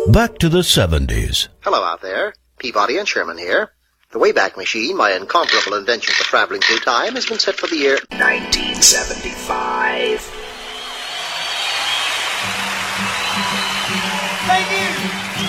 Back to the 70s. Hello out there. Peabody and Sherman here. The Wayback Machine, my incomparable invention for traveling through time, has been set for the year 1975.